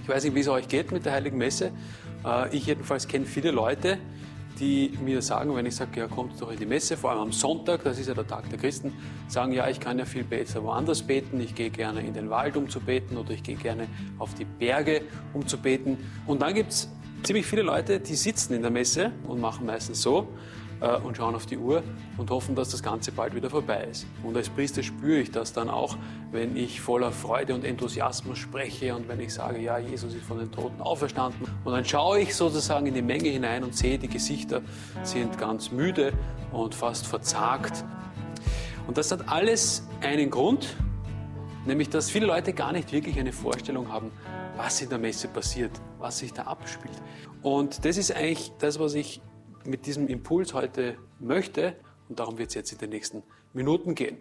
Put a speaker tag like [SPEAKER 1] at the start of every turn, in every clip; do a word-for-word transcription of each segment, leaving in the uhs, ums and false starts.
[SPEAKER 1] weiß nicht, wie es euch geht mit der Heiligen Messe. Ich jedenfalls kenne viele Leute, die mir sagen, wenn ich sage, ja, kommt doch in die Messe, vor allem am Sonntag, das ist ja der Tag der Christen, sagen, ja, ich kann ja viel besser woanders beten, ich gehe gerne in den Wald, um zu beten, oder ich gehe gerne auf die Berge, um zu beten. Und dann gibt es ziemlich viele Leute, die sitzen in der Messe und machen meistens so äh, und schauen auf die Uhr und hoffen, dass das Ganze bald wieder vorbei ist. Und als Priester spüre ich das dann auch, wenn ich voller Freude und Enthusiasmus spreche und wenn ich sage, ja, Jesus ist von den Toten auferstanden. Und dann schaue ich sozusagen in die Menge hinein und sehe, die Gesichter sind ganz müde und fast verzagt. Und das hat alles einen Grund, nämlich dass viele Leute gar nicht wirklich eine Vorstellung haben, was in der Messe passiert, was sich da abspielt. Und das ist eigentlich das, was ich mit diesem Impuls heute möchte. Und darum wird es jetzt in den nächsten Minuten gehen.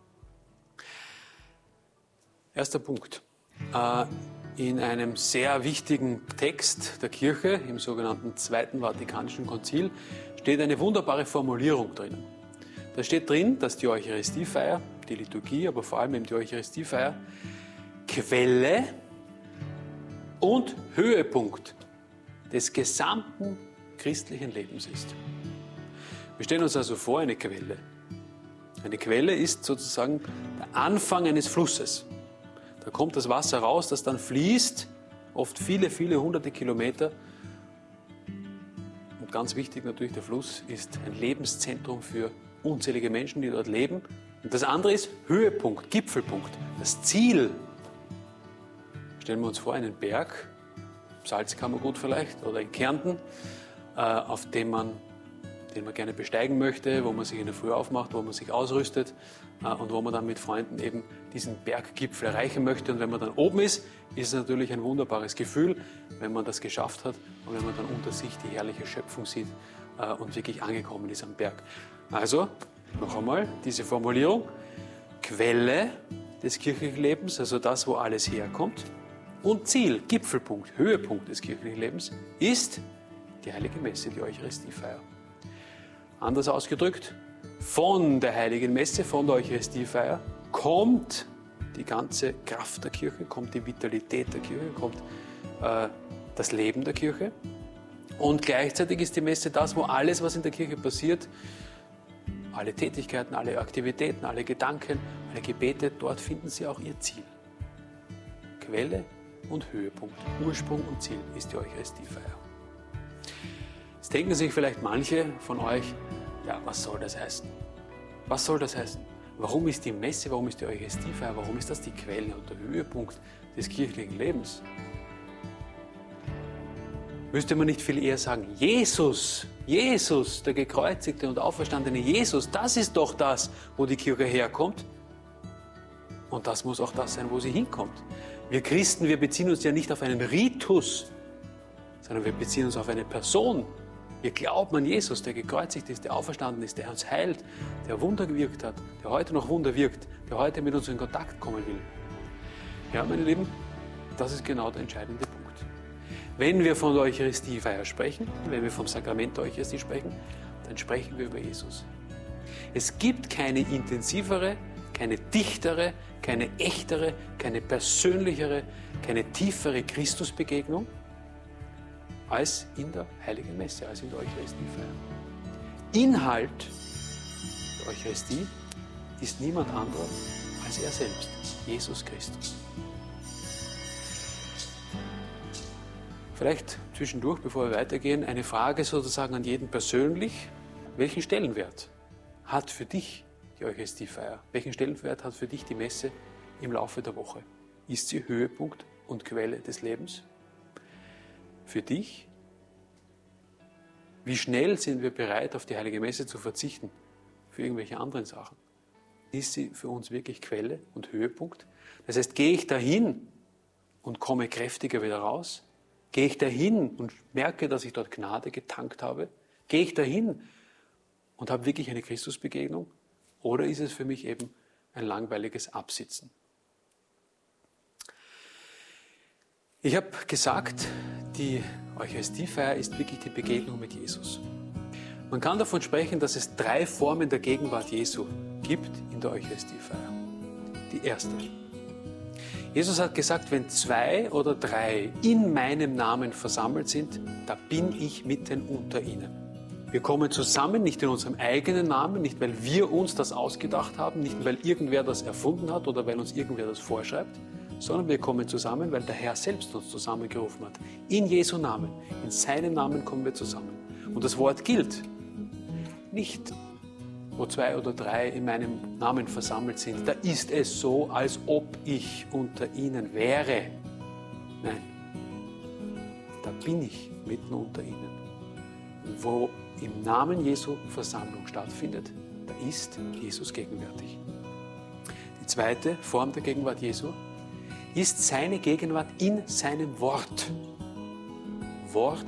[SPEAKER 1] Erster Punkt. In einem sehr wichtigen Text der Kirche, im sogenannten Zweiten Vatikanischen Konzil, steht eine wunderbare Formulierung drin. Da steht drin, dass die Eucharistiefeier, die Liturgie, aber vor allem eben die Eucharistiefeier, Quelle und Höhepunkt des gesamten christlichen Lebens ist. Wir stellen uns also vor, eine Quelle. Eine Quelle ist sozusagen der Anfang eines Flusses. Da kommt das Wasser raus, das dann fließt, oft viele, viele hunderte Kilometer. Und ganz wichtig natürlich, der Fluss ist ein Lebenszentrum für unzählige Menschen, die dort leben. Und das andere ist Höhepunkt, Gipfelpunkt, das Ziel. Stellen wir uns vor, einen Berg, Salzkammergut vielleicht oder in Kärnten, auf dem man, den man gerne besteigen möchte, wo man sich in der Früh aufmacht, wo man sich ausrüstet und wo man dann mit Freunden eben diesen Berggipfel erreichen möchte. Und wenn man dann oben ist, ist es natürlich ein wunderbares Gefühl, wenn man das geschafft hat und wenn man dann unter sich die herrliche Schöpfung sieht und wirklich angekommen ist am Berg. Also, noch einmal, diese Formulierung, Quelle des kirchlichen Lebens, also das, wo alles herkommt, und Ziel, Gipfelpunkt, Höhepunkt des kirchlichen Lebens, ist die Heilige Messe, die Eucharistiefeier. Anders ausgedrückt, von der Heiligen Messe, von der Eucharistiefeier, kommt die ganze Kraft der Kirche, kommt die Vitalität der Kirche, kommt äh, das Leben der Kirche. Und gleichzeitig ist die Messe das, wo alles, was in der Kirche passiert, alle Tätigkeiten, alle Aktivitäten, alle Gedanken, alle Gebete, dort finden sie auch ihr Ziel. Quelle und Höhepunkt, Ursprung und Ziel ist die Eucharistiefeier. Jetzt denken sich vielleicht manche von euch, ja, was soll das heißen? Was soll das heißen? Warum ist die Messe, warum ist die Eucharistiefeier, warum ist das die Quelle und der Höhepunkt des kirchlichen Lebens? Müsste man nicht viel eher sagen, Jesus, Jesus, der gekreuzigte und auferstandene Jesus, das ist doch das, wo die Kirche herkommt. Und das muss auch das sein, wo sie hinkommt. Wir Christen, wir beziehen uns ja nicht auf einen Ritus, sondern wir beziehen uns auf eine Person. Wir glauben an Jesus, der gekreuzigt ist, der auferstanden ist, der uns heilt, der Wunder gewirkt hat, der heute noch Wunder wirkt, der heute mit uns in Kontakt kommen will. Ja, meine Lieben, das ist genau der entscheidende Punkt. Wenn wir von der Eucharistiefeier sprechen, wenn wir vom Sakrament der Eucharistie sprechen, dann sprechen wir über Jesus. Es gibt keine intensivere, keine dichtere, keine echtere, keine persönlichere, keine tiefere Christusbegegnung als in der Heiligen Messe, als in der Eucharistiefeier. Inhalt der Eucharistie ist niemand anderer als er selbst, Jesus Christus. Vielleicht zwischendurch, bevor wir weitergehen, eine Frage sozusagen an jeden persönlich. Welchen Stellenwert hat für dich die Eucharistiefeier? Welchen Stellenwert hat für dich die Messe im Laufe der Woche? Ist sie Höhepunkt und Quelle des Lebens? Für dich? Wie schnell sind wir bereit, auf die Heilige Messe zu verzichten für irgendwelche anderen Sachen? Ist sie für uns wirklich Quelle und Höhepunkt? Das heißt, gehe ich dahin und komme kräftiger wieder raus? Gehe ich dahin und merke, dass ich dort Gnade getankt habe? Gehe ich dahin und habe wirklich eine Christusbegegnung? Oder ist es für mich eben ein langweiliges Absitzen? Ich habe gesagt, die Eucharistiefeier ist wirklich die Begegnung mit Jesus. Man kann davon sprechen, dass es drei Formen der Gegenwart Jesu gibt in der Eucharistiefeier. Die erste. Jesus hat gesagt, wenn zwei oder drei in meinem Namen versammelt sind, da bin ich mitten unter ihnen. Wir kommen zusammen, nicht in unserem eigenen Namen, nicht weil wir uns das ausgedacht haben, nicht weil irgendwer das erfunden hat oder weil uns irgendwer das vorschreibt, sondern wir kommen zusammen, weil der Herr selbst uns zusammengerufen hat. In Jesu Namen, in seinem Namen kommen wir zusammen. Und das Wort gilt nicht, wo zwei oder drei in meinem Namen versammelt sind. Da ist es so, als ob ich unter ihnen wäre. Nein, da bin ich mitten unter ihnen. Und wo im Namen Jesu Versammlung stattfindet, da ist Jesus gegenwärtig. Die zweite Form der Gegenwart Jesu ist seine Gegenwart in seinem Wort. Wort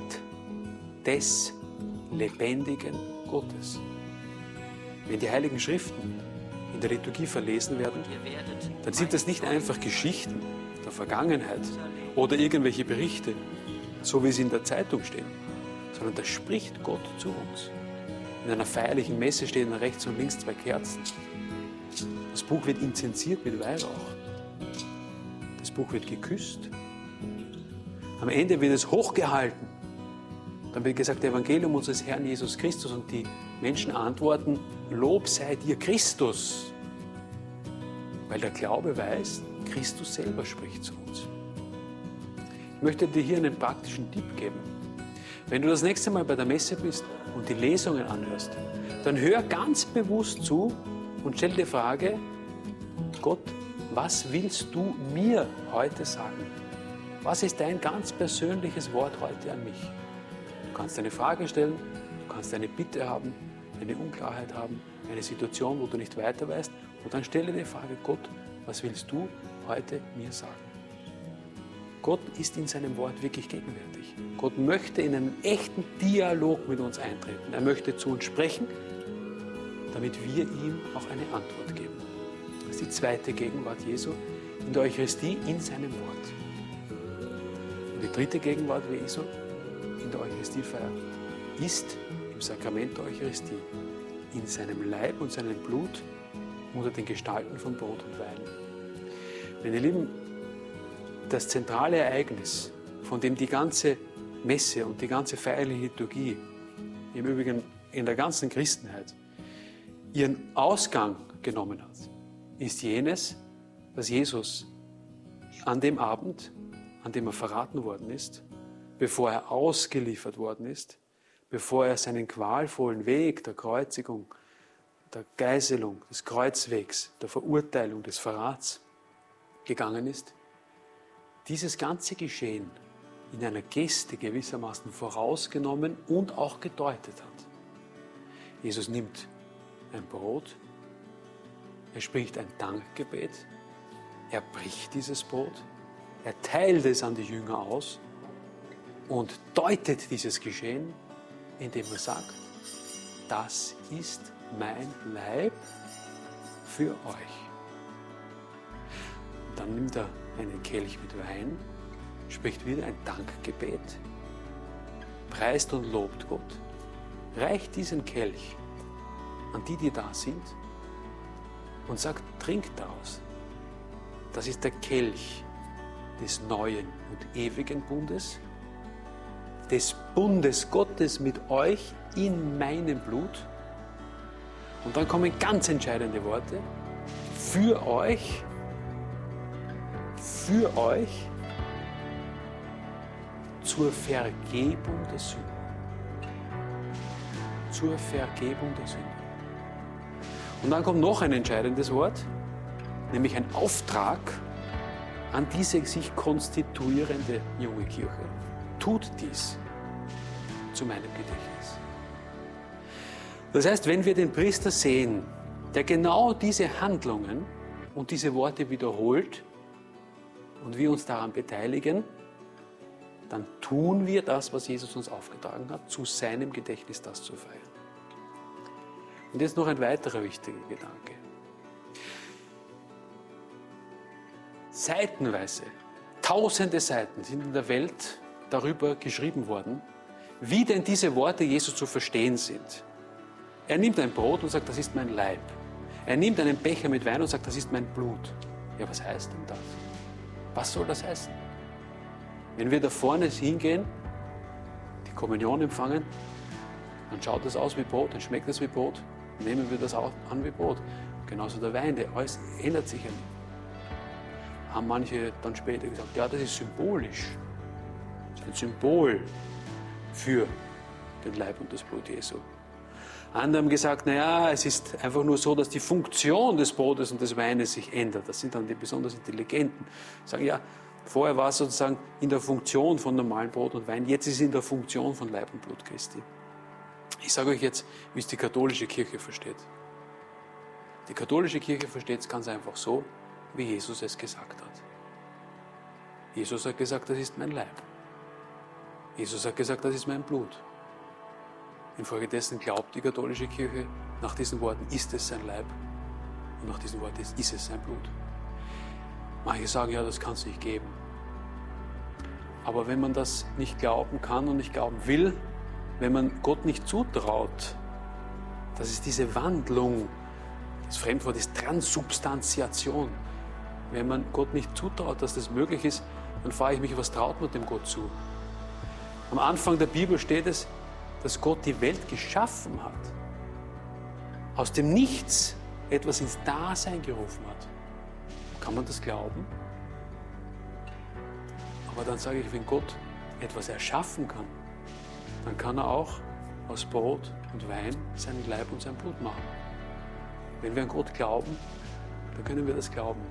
[SPEAKER 1] des lebendigen Gottes. Wenn die Heiligen Schriften in der Liturgie verlesen werden, dann sind das nicht einfach Geschichten der Vergangenheit oder irgendwelche Berichte, so wie sie in der Zeitung stehen, sondern da spricht Gott zu uns. In einer feierlichen Messe stehen rechts und links zwei Kerzen. Das Buch wird inzensiert mit Weihrauch. Das Buch wird geküsst. Am Ende wird es hochgehalten. Dann wird gesagt, das Evangelium unseres Herrn Jesus Christus, und die Menschen antworten, Lob sei dir Christus. Weil der Glaube weiß, Christus selber spricht zu uns. Ich möchte dir hier einen praktischen Tipp geben. Wenn du das nächste Mal bei der Messe bist und die Lesungen anhörst, dann hör ganz bewusst zu und stell dir die Frage, Gott, was willst du mir heute sagen? Was ist dein ganz persönliches Wort heute an mich? Du kannst eine Frage stellen, du kannst eine Bitte haben, eine Unklarheit haben, eine Situation, wo du nicht weiter weißt, und dann stelle dir die Frage, Gott, was willst du heute mir sagen? Gott ist in seinem Wort wirklich gegenwärtig. Gott möchte in einen echten Dialog mit uns eintreten. Er möchte zu uns sprechen, damit wir ihm auch eine Antwort geben. Das ist die zweite Gegenwart Jesu in der Eucharistie, in seinem Wort. Und die dritte Gegenwart Jesu in der Eucharistiefeier ist im Sakrament der Eucharistie, in seinem Leib und seinem Blut unter den Gestalten von Brot und Wein. Meine Lieben, das zentrale Ereignis, von dem die ganze Messe und die ganze feierliche Liturgie, im Übrigen in der ganzen Christenheit, ihren Ausgang genommen hat, ist jenes, dass Jesus an dem Abend, an dem er verraten worden ist, bevor er ausgeliefert worden ist, bevor er seinen qualvollen Weg der Kreuzigung, der Geißelung, des Kreuzwegs, der Verurteilung, des Verrats gegangen ist, dieses ganze Geschehen in einer Geste gewissermaßen vorausgenommen und auch gedeutet hat. Jesus nimmt ein Brot, er spricht ein Dankgebet, er bricht dieses Brot, er teilt es an die Jünger aus und deutet dieses Geschehen, indem er sagt, das ist mein Leib für euch. Und dann nimmt er einen Kelch mit Wein, spricht wieder ein Dankgebet, preist und lobt Gott, reicht diesen Kelch an die, die da sind, und sagt, trinkt daraus. Das ist der Kelch des neuen und ewigen Bundes, des Bundes Gottes mit euch in meinem Blut. Und dann kommen ganz entscheidende Worte. Für euch, für euch, zur Vergebung der Sünden. Zur Vergebung der Sünden. Und dann kommt noch ein entscheidendes Wort, nämlich ein Auftrag an diese sich konstituierende junge Kirche. Tut dies zu meinem Gedächtnis. Das heißt, wenn wir den Priester sehen, der genau diese Handlungen und diese Worte wiederholt und wir uns daran beteiligen, dann tun wir das, was Jesus uns aufgetragen hat, zu seinem Gedächtnis das zu feiern. Und jetzt noch ein weiterer wichtiger Gedanke. Seitenweise, tausende Seiten sind in der Welt darüber geschrieben worden, wie denn diese Worte Jesu zu verstehen sind. Er nimmt ein Brot und sagt, das ist mein Leib. Er nimmt einen Becher mit Wein und sagt, das ist mein Blut. Ja, was heißt denn das? Was soll das heißen? Wenn wir da vorne hingehen, die Kommunion empfangen, dann schaut das aus wie Brot, dann schmeckt das wie Brot, nehmen wir das auch an wie Brot. Genauso der Wein, der alles ändert sich ja nicht. Haben manche dann später gesagt, ja, das ist symbolisch. Das ist ein Symbol für den Leib und das Blut Jesu. Andere haben gesagt, naja, es ist einfach nur so, dass die Funktion des Brotes und des Weines sich ändert. Das sind dann die besonders Intelligenten. Die sagen, ja, vorher war es sozusagen in der Funktion von normalem Brot und Wein, jetzt ist es in der Funktion von Leib und Blut Christi. Ich sage euch jetzt, wie es die katholische Kirche versteht. Die katholische Kirche versteht es ganz einfach so, wie Jesus es gesagt hat. Jesus hat gesagt, das ist mein Leib. Jesus hat gesagt, das ist mein Blut. Infolgedessen glaubt die katholische Kirche, nach diesen Worten ist es sein Leib und nach diesen Worten ist, ist es sein Blut. Manche sagen, ja, das kann es nicht geben. Aber wenn man das nicht glauben kann und nicht glauben will, wenn man Gott nicht zutraut, dass es diese Wandlung, das Fremdwort ist Transubstantiation, wenn man Gott nicht zutraut, dass das möglich ist, dann frage ich mich, was traut man dem Gott zu? Am Anfang der Bibel steht es, dass Gott die Welt geschaffen hat, aus dem Nichts etwas ins Dasein gerufen hat. Kann man das glauben? Aber dann sage ich, wenn Gott etwas erschaffen kann, dann kann er auch aus Brot und Wein seinen Leib und sein Blut machen. Wenn wir an Gott glauben, dann können wir das glauben.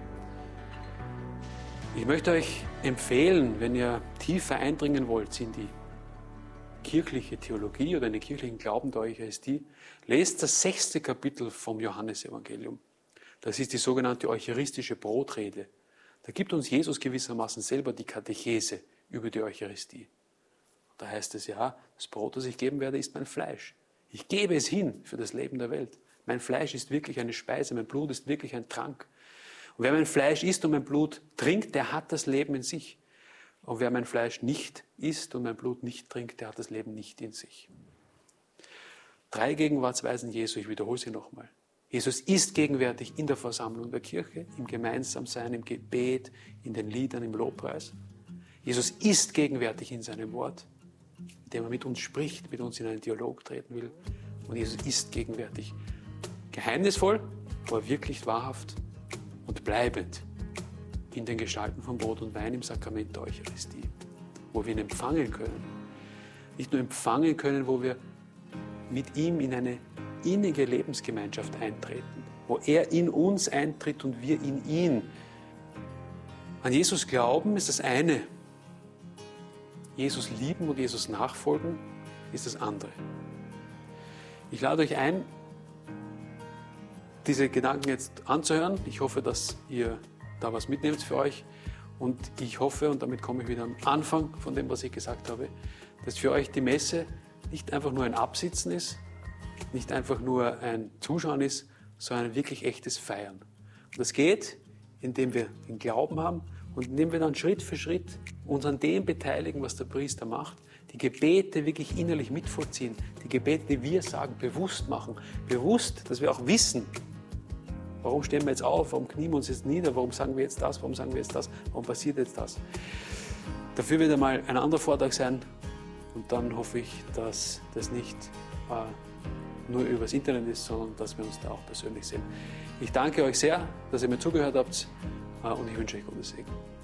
[SPEAKER 1] Ich möchte euch empfehlen, wenn ihr tiefer eindringen wollt in die kirchliche Theologie oder in den kirchlichen Glauben der Eucharistie, lest das sechste Kapitel vom Johannesevangelium. Das ist die sogenannte eucharistische Brotrede. Da gibt uns Jesus gewissermaßen selber die Katechese über die Eucharistie. Da heißt es ja, das Brot, das ich geben werde, ist mein Fleisch. Ich gebe es hin für das Leben der Welt. Mein Fleisch ist wirklich eine Speise, mein Blut ist wirklich ein Trank. Und wer mein Fleisch isst und mein Blut trinkt, der hat das Leben in sich. Und wer mein Fleisch nicht isst und mein Blut nicht trinkt, der hat das Leben nicht in sich. Drei Gegenwartsweisen Jesu, ich wiederhole sie nochmal. Jesus ist gegenwärtig in der Versammlung der Kirche, im Gemeinsamsein, im Gebet, in den Liedern, im Lobpreis. Jesus ist gegenwärtig in seinem Wort, indem er mit uns spricht, mit uns in einen Dialog treten will. Und Jesus ist gegenwärtig. Geheimnisvoll, aber wirklich wahrhaft und bleibend in den Gestalten von Brot und Wein im Sakrament der Eucharistie, wo wir ihn empfangen können. Nicht nur empfangen können, wo wir mit ihm in eine innige Lebensgemeinschaft eintreten, wo er in uns eintritt und wir in ihn. An Jesus glauben ist das eine. Jesus lieben und Jesus nachfolgen ist das andere. Ich lade euch ein, diese Gedanken jetzt anzuhören. Ich hoffe, dass ihr da was mitnehmt für euch. Und ich hoffe, und damit komme ich wieder am Anfang von dem, was ich gesagt habe, dass für euch die Messe nicht einfach nur ein Absitzen ist, nicht einfach nur ein Zuschauen ist, sondern ein wirklich echtes Feiern. Und das geht, indem wir den Glauben haben und indem wir dann Schritt für Schritt uns an dem beteiligen, was der Priester macht, die Gebete wirklich innerlich mitvollziehen, die Gebete, die wir sagen, bewusst machen, bewusst, dass wir auch wissen, warum stehen wir jetzt auf, warum knien wir uns jetzt nieder, warum sagen wir jetzt das, warum sagen wir jetzt das, warum passiert jetzt das. Dafür wird einmal ein anderer Vortrag sein und dann hoffe ich, dass das nicht äh, nur übers Internet ist, sondern dass wir uns da auch persönlich sehen. Ich danke euch sehr, dass ihr mir zugehört habt äh, und ich wünsche euch Gottes Segen.